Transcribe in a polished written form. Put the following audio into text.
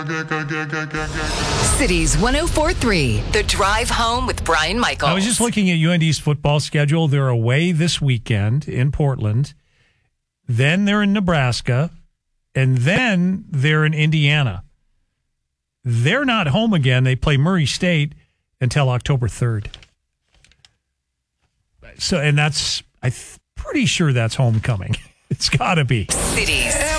Cities 104.3, The Drive Home with Brian Michaels. I was just looking at UND's football schedule. They're away this weekend in Portland. Then they're in Nebraska. And then they're in Indiana. They're not home again. They play Murray State until October 3rd. So, and that's, I'm pretty sure that's homecoming. It's got to be. Cities